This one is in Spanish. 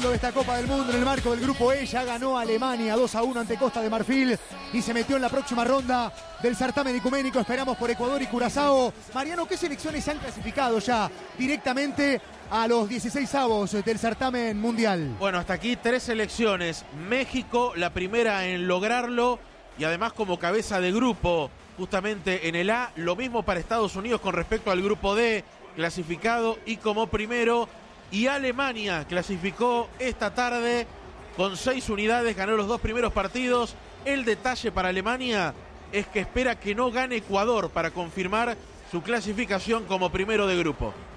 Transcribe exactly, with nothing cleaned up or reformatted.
jugando esta Copa del Mundo en el marco del Grupo E. Ya ganó Alemania dos a uno ante Costa de Marfil y se metió en la próxima ronda del certamen ecuménico. Esperamos por Ecuador y Curazao. Mariano, ¿qué selecciones han clasificado ya directamente a los dieciseisavos del certamen mundial? Bueno, hasta aquí tres selecciones. México, la primera en lograrlo y además como cabeza de grupo justamente en el A. Lo mismo para Estados Unidos con respecto al Grupo D, clasificado y como primero. Y Alemania clasificó esta tarde con seis unidades, ganó los dos primeros partidos. El detalle para Alemania es que espera que no gane Ecuador para confirmar su clasificación como primero de grupo.